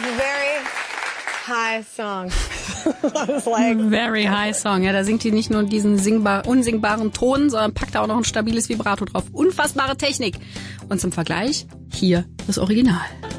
very high song. I was like, very high song. Ja, da singt die nicht nur diesen unsingbaren Ton, sondern packt da auch noch ein stabiles Vibrato drauf. Unfassbare Technik. Und zum Vergleich, hier das Original.